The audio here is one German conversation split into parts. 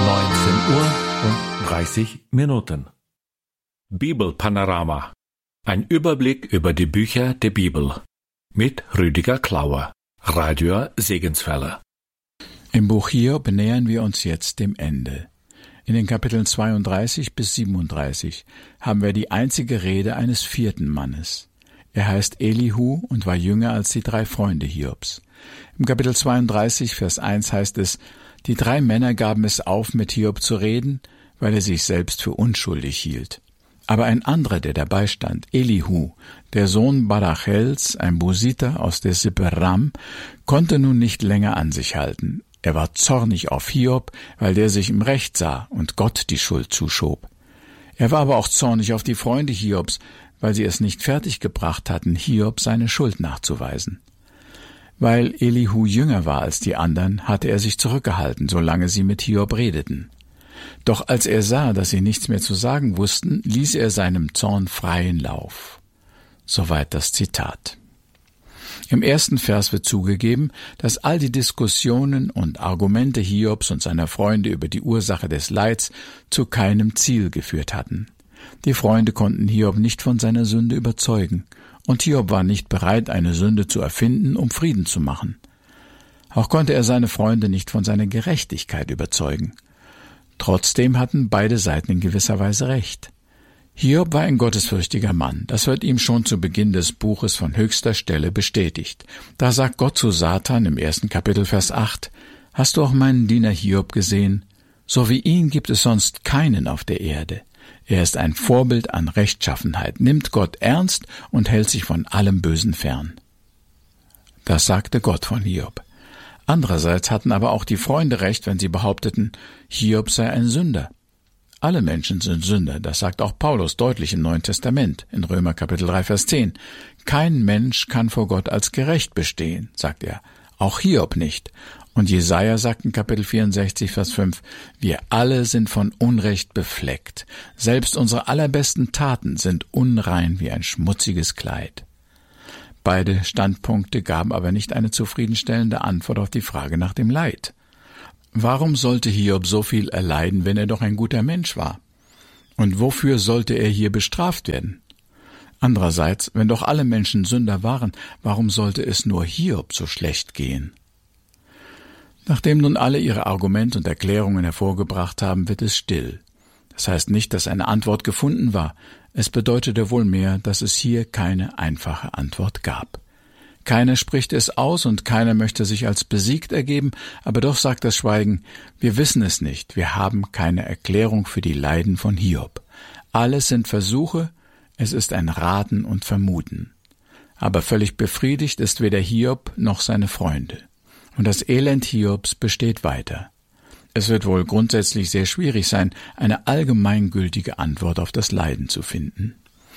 19:30 Bibelpanorama. Ein Überblick über die Bücher der Bibel mit Rüdiger Klauer, Radio Segenswelle. Im Buch Hiob nähern wir uns jetzt dem Ende. In den Kapiteln 32 bis 37 haben wir die einzige Rede eines vierten Mannes. Er heißt Elihu und war jünger als die 3 Freunde Hiobs. Im Kapitel 32, Vers 1 heißt es: Die 3 Männer gaben es auf, mit Hiob zu reden, weil er sich selbst für unschuldig hielt. Aber ein anderer, der dabei stand, Elihu, der Sohn Barachels, ein Busiter aus der Sippe Ram, konnte nun nicht länger an sich halten. Er war zornig auf Hiob, weil der sich im Recht sah und Gott die Schuld zuschob. Er war aber auch zornig auf die Freunde Hiobs, weil sie es nicht fertiggebracht hatten, Hiob seine Schuld nachzuweisen. Weil Elihu jünger war als die anderen, hatte er sich zurückgehalten, solange sie mit Hiob redeten. Doch als er sah, dass sie nichts mehr zu sagen wussten, ließ er seinem Zorn freien Lauf. Soweit das Zitat. Im ersten Vers wird zugegeben, dass all die Diskussionen und Argumente Hiobs und seiner Freunde über die Ursache des Leids zu keinem Ziel geführt hatten. Die Freunde konnten Hiob nicht von seiner Sünde überzeugen, und Hiob war nicht bereit, eine Sünde zu erfinden, um Frieden zu machen. Auch konnte er seine Freunde nicht von seiner Gerechtigkeit überzeugen. Trotzdem hatten beide Seiten in gewisser Weise recht. Hiob war ein gottesfürchtiger Mann. Das wird ihm schon zu Beginn des Buches von höchster Stelle bestätigt. Da sagt Gott zu Satan im 1. Kapitel, Vers 8: Hast du auch meinen Diener Hiob gesehen? So wie ihn gibt es sonst keinen auf der Erde. Er ist ein Vorbild an Rechtschaffenheit, nimmt Gott ernst und hält sich von allem Bösen fern. Das sagte Gott von Hiob. Andererseits hatten aber auch die Freunde recht, wenn sie behaupteten, Hiob sei ein Sünder. Alle Menschen sind Sünder, das sagt auch Paulus deutlich im Neuen Testament, in Römer Kapitel 3, Vers 10. Kein Mensch kann vor Gott als gerecht bestehen, sagt er, auch Hiob nicht. Und Jesaja sagt in Kapitel 64, Vers 5, wir alle sind von Unrecht befleckt. Selbst unsere allerbesten Taten sind unrein wie ein schmutziges Kleid. Beide Standpunkte gaben aber nicht eine zufriedenstellende Antwort auf die Frage nach dem Leid. Warum sollte Hiob so viel erleiden, wenn er doch ein guter Mensch war? Und wofür sollte er hier bestraft werden? Andererseits, wenn doch alle Menschen Sünder waren, warum sollte es nur Hiob so schlecht gehen? Nachdem nun alle ihre Argumente und Erklärungen hervorgebracht haben, wird es still. Das heißt nicht, dass eine Antwort gefunden war. Es bedeutete wohl mehr, dass es hier keine einfache Antwort gab. Keiner spricht es aus und keiner möchte sich als besiegt ergeben, aber doch sagt das Schweigen, wir wissen es nicht, wir haben keine Erklärung für die Leiden von Hiob. Alles sind Versuche, es ist ein Raten und Vermuten. Aber völlig befriedigt ist weder Hiob noch seine Freunde. Und das Elend Hiobs besteht weiter. Es wird wohl grundsätzlich sehr schwierig sein, eine allgemeingültige Antwort auf das Leiden zu finden.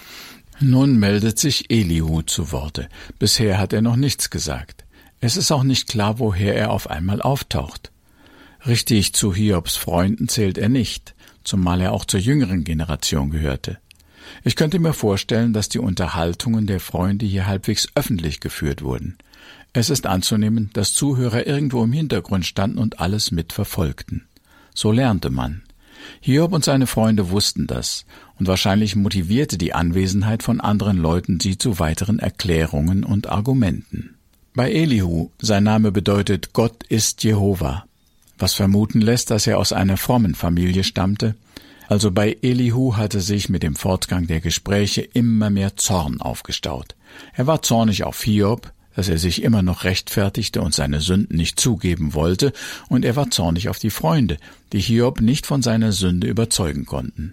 Nun meldet sich Elihu zu Worte. Bisher hat er noch nichts gesagt. Es ist auch nicht klar, woher er auf einmal auftaucht. Richtig zu Hiobs Freunden zählt er nicht, zumal er auch zur jüngeren Generation gehörte. Ich könnte mir vorstellen, dass die Unterhaltungen der Freunde hier halbwegs öffentlich geführt wurden. Es ist anzunehmen, dass Zuhörer irgendwo im Hintergrund standen und alles mitverfolgten. So lernte man. Hiob und seine Freunde wussten das, und wahrscheinlich motivierte die Anwesenheit von anderen Leuten sie zu weiteren Erklärungen und Argumenten. Bei Elihu, sein Name bedeutet Gott ist Jehova, was vermuten lässt, dass er aus einer frommen Familie stammte. Also bei Elihu hatte sich mit dem Fortgang der Gespräche immer mehr Zorn aufgestaut. Er war zornig auf Hiob, dass er sich immer noch rechtfertigte und seine Sünden nicht zugeben wollte, und er war zornig auf die Freunde, die Hiob nicht von seiner Sünde überzeugen konnten.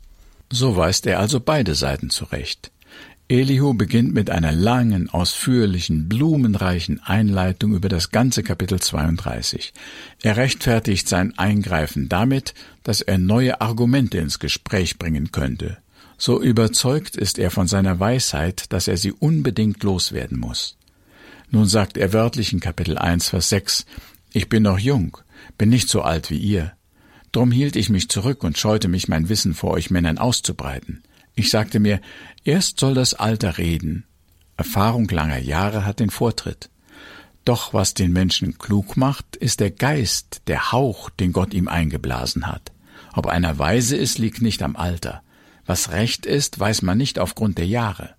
So weist er also beide Seiten zurecht. Elihu beginnt mit einer langen, ausführlichen, blumenreichen Einleitung über das ganze Kapitel 32. Er rechtfertigt sein Eingreifen damit, dass er neue Argumente ins Gespräch bringen könnte. So überzeugt ist er von seiner Weisheit, dass er sie unbedingt loswerden muss. Nun sagt er wörtlich in Kapitel 1, Vers 6, »Ich bin noch jung, bin nicht so alt wie ihr. Drum hielt ich mich zurück und scheute mich, mein Wissen vor euch Männern auszubreiten. Ich sagte mir, erst soll das Alter reden. Erfahrung langer Jahre hat den Vortritt. Doch was den Menschen klug macht, ist der Geist, der Hauch, den Gott ihm eingeblasen hat. Ob einer weise ist, liegt nicht am Alter. Was recht ist, weiß man nicht aufgrund der Jahre.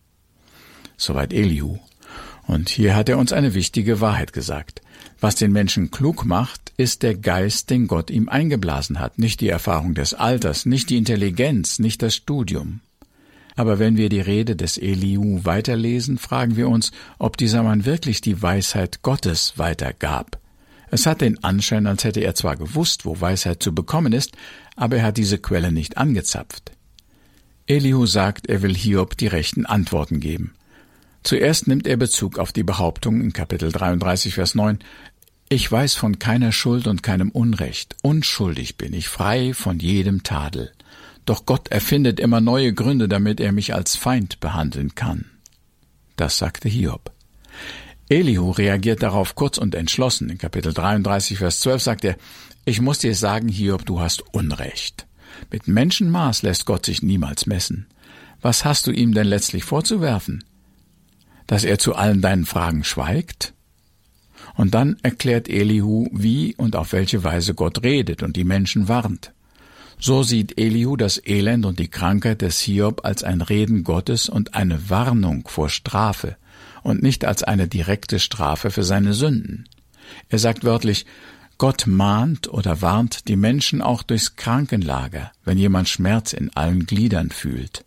Soweit Elihu. Und hier hat er uns eine wichtige Wahrheit gesagt. Was den Menschen klug macht, ist der Geist, den Gott ihm eingeblasen hat, nicht die Erfahrung des Alters, nicht die Intelligenz, nicht das Studium. Aber wenn wir die Rede des Elihu weiterlesen, fragen wir uns, ob dieser Mann wirklich die Weisheit Gottes weitergab. Es hat den Anschein, als hätte er zwar gewusst, wo Weisheit zu bekommen ist, aber er hat diese Quelle nicht angezapft. Elihu sagt, er will Hiob die rechten Antworten geben. Zuerst nimmt er Bezug auf die Behauptung in Kapitel 33, Vers 9, »Ich weiß von keiner Schuld und keinem Unrecht, unschuldig bin ich, frei von jedem Tadel. Doch Gott erfindet immer neue Gründe, damit er mich als Feind behandeln kann.« Das sagte Hiob. Elihu reagiert darauf kurz und entschlossen. In Kapitel 33, Vers 12 sagt er, »Ich muss dir sagen, Hiob, du hast Unrecht. Mit Menschenmaß lässt Gott sich niemals messen. Was hast du ihm denn letztlich vorzuwerfen? Dass er zu allen deinen Fragen schweigt?« Und dann erklärt Elihu, wie und auf welche Weise Gott redet und die Menschen warnt. So sieht Elihu das Elend und die Krankheit des Hiob als ein Reden Gottes und eine Warnung vor Strafe und nicht als eine direkte Strafe für seine Sünden. Er sagt wörtlich, Gott mahnt oder warnt die Menschen auch durchs Krankenlager, wenn jemand Schmerz in allen Gliedern fühlt.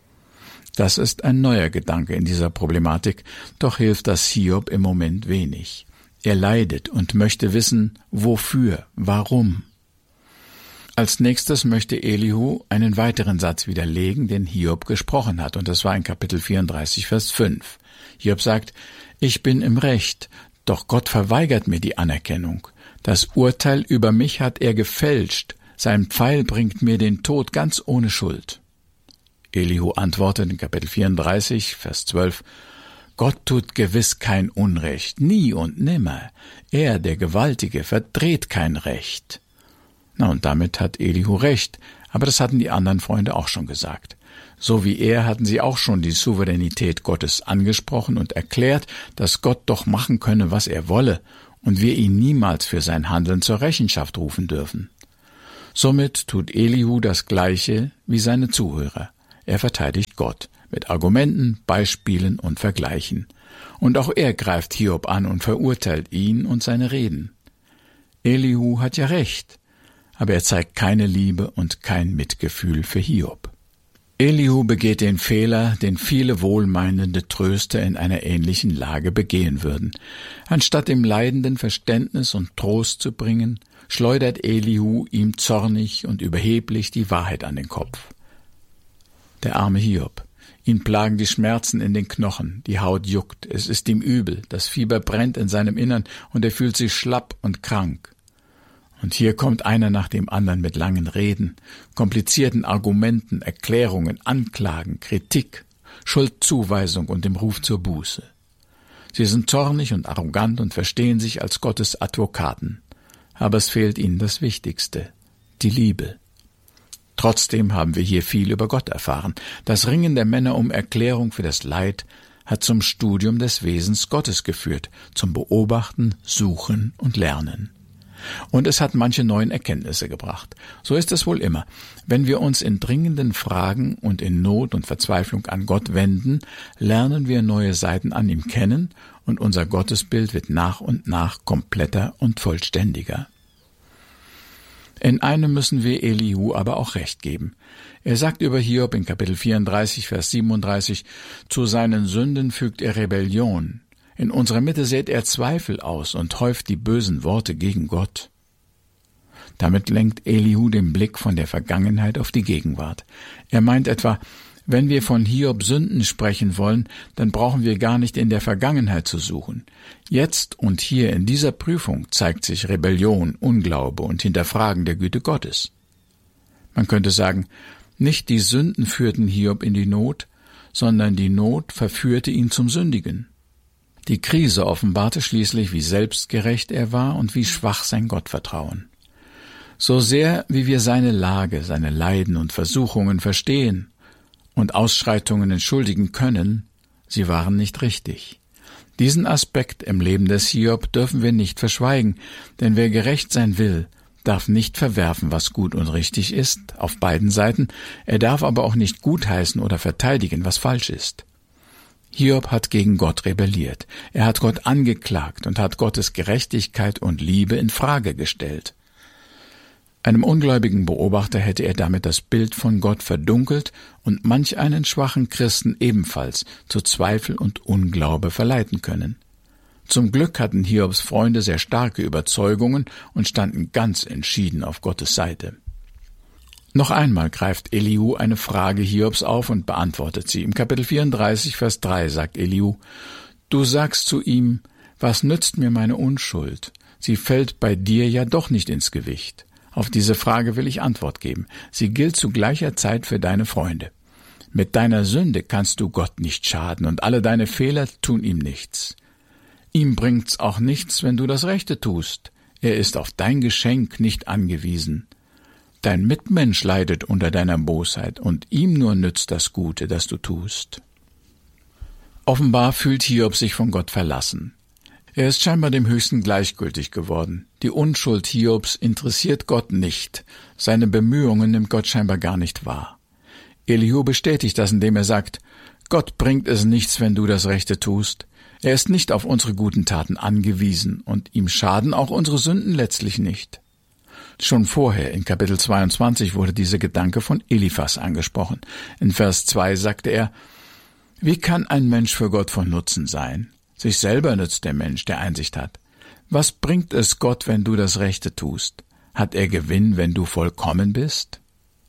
Das ist ein neuer Gedanke in dieser Problematik, doch hilft das Hiob im Moment wenig. Er leidet und möchte wissen, wofür, warum. Als nächstes möchte Elihu einen weiteren Satz widerlegen, den Hiob gesprochen hat, und das war in Kapitel 34, Vers 5. Hiob sagt, »Ich bin im Recht, doch Gott verweigert mir die Anerkennung. Das Urteil über mich hat er gefälscht, sein Pfeil bringt mir den Tod ganz ohne Schuld.« Elihu antwortet in Kapitel 34, Vers 12, »Gott tut gewiss kein Unrecht, nie und nimmer. Er, der Gewaltige, verdreht kein Recht.« Und damit hat Elihu recht, aber das hatten die anderen Freunde auch schon gesagt. So wie er hatten sie auch schon die Souveränität Gottes angesprochen und erklärt, dass Gott doch machen könne, was er wolle, und wir ihn niemals für sein Handeln zur Rechenschaft rufen dürfen. Somit tut Elihu das Gleiche wie seine Zuhörer. Er verteidigt Gott mit Argumenten, Beispielen und Vergleichen. Und auch er greift Hiob an und verurteilt ihn und seine Reden. Elihu hat ja recht, aber er zeigt keine Liebe und kein Mitgefühl für Hiob. Elihu begeht den Fehler, den viele wohlmeinende Tröster in einer ähnlichen Lage begehen würden. Anstatt dem Leidenden Verständnis und Trost zu bringen, schleudert Elihu ihm zornig und überheblich die Wahrheit an den Kopf. Der arme Hiob. Ihn plagen die Schmerzen in den Knochen, die Haut juckt, es ist ihm übel, das Fieber brennt in seinem Innern und er fühlt sich schlapp und krank. Und hier kommt einer nach dem anderen mit langen Reden, komplizierten Argumenten, Erklärungen, Anklagen, Kritik, Schuldzuweisung und dem Ruf zur Buße. Sie sind zornig und arrogant und verstehen sich als Gottes Advokaten. Aber es fehlt ihnen das Wichtigste, die Liebe. Trotzdem haben wir hier viel über Gott erfahren. Das Ringen der Männer um Erklärung für das Leid hat zum Studium des Wesens Gottes geführt, zum Beobachten, Suchen und Lernen. Und es hat manche neuen Erkenntnisse gebracht. So ist es wohl immer. Wenn wir uns in dringenden Fragen und in Not und Verzweiflung an Gott wenden, lernen wir neue Seiten an ihm kennen und unser Gottesbild wird nach und nach kompletter und vollständiger. In einem müssen wir Elihu aber auch recht geben. Er sagt über Hiob in Kapitel 34, Vers 37, zu seinen Sünden fügt er Rebellion. In unserer Mitte sät er Zweifel aus und häuft die bösen Worte gegen Gott. Damit lenkt Elihu den Blick von der Vergangenheit auf die Gegenwart. Er meint etwa, wenn wir von Hiob Sünden sprechen wollen, dann brauchen wir gar nicht in der Vergangenheit zu suchen. Jetzt und hier in dieser Prüfung zeigt sich Rebellion, Unglaube und Hinterfragen der Güte Gottes. Man könnte sagen, nicht die Sünden führten Hiob in die Not, sondern die Not verführte ihn zum Sündigen. Die Krise offenbarte schließlich, wie selbstgerecht er war und wie schwach sein Gottvertrauen. So sehr, wie wir seine Lage, seine Leiden und Versuchungen verstehen und Ausschreitungen entschuldigen können, sie waren nicht richtig. Diesen Aspekt im Leben des Hiob dürfen wir nicht verschweigen, denn wer gerecht sein will, darf nicht verwerfen, was gut und richtig ist, auf beiden Seiten, er darf aber auch nicht gutheißen oder verteidigen, was falsch ist. Hiob hat gegen Gott rebelliert, er hat Gott angeklagt und hat Gottes Gerechtigkeit und Liebe in Frage gestellt. Einem ungläubigen Beobachter hätte er damit das Bild von Gott verdunkelt und manch einen schwachen Christen ebenfalls zu Zweifel und Unglaube verleiten können. Zum Glück hatten Hiobs Freunde sehr starke Überzeugungen und standen ganz entschieden auf Gottes Seite. Noch einmal greift Elihu eine Frage Hiobs auf und beantwortet sie. Im Kapitel 34, Vers 3 sagt Elihu: Du sagst zu ihm, was nützt mir meine Unschuld? Sie fällt bei dir ja doch nicht ins Gewicht. Auf diese Frage will ich Antwort geben. Sie gilt zu gleicher Zeit für deine Freunde. Mit deiner Sünde kannst du Gott nicht schaden und alle deine Fehler tun ihm nichts. Ihm bringt's auch nichts, wenn du das Rechte tust. Er ist auf dein Geschenk nicht angewiesen. Dein Mitmensch leidet unter deiner Bosheit und ihm nur nützt das Gute, das du tust. Offenbar fühlt Hiob sich von Gott verlassen. Er ist scheinbar dem Höchsten gleichgültig geworden. Die Unschuld Hiobs interessiert Gott nicht. Seine Bemühungen nimmt Gott scheinbar gar nicht wahr. Elihu bestätigt das, indem er sagt: Gott bringt es nichts, wenn du das Rechte tust. Er ist nicht auf unsere guten Taten angewiesen und ihm schaden auch unsere Sünden letztlich nicht. Schon vorher, in Kapitel 22, wurde dieser Gedanke von Eliphas angesprochen. In Vers 2 sagte er: Wie kann ein Mensch für Gott von Nutzen sein? Sich selber nützt der Mensch, der Einsicht hat. Was bringt es Gott, wenn du das Rechte tust? Hat er Gewinn, wenn du vollkommen bist?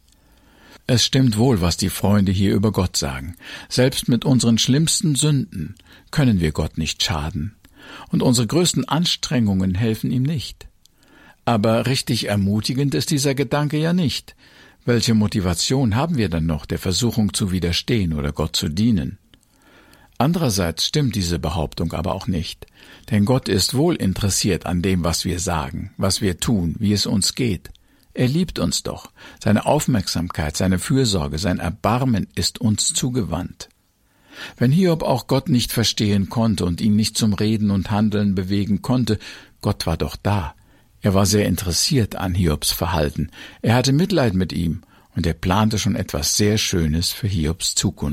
Es stimmt wohl, was die Freunde hier über Gott sagen. Selbst mit unseren schlimmsten Sünden können wir Gott nicht schaden. Und unsere größten Anstrengungen helfen ihm nicht. Aber richtig ermutigend ist dieser Gedanke ja nicht. Welche Motivation haben wir dann noch, der Versuchung zu widerstehen oder Gott zu dienen? Andererseits stimmt diese Behauptung aber auch nicht, denn Gott ist wohl interessiert an dem, was wir sagen, was wir tun, wie es uns geht. Er liebt uns doch. Seine Aufmerksamkeit, seine Fürsorge, sein Erbarmen ist uns zugewandt. Wenn Hiob auch Gott nicht verstehen konnte und ihn nicht zum Reden und Handeln bewegen konnte, Gott war doch da. Er war sehr interessiert an Hiobs Verhalten. Er hatte Mitleid mit ihm und er plante schon etwas sehr Schönes für Hiobs Zukunft.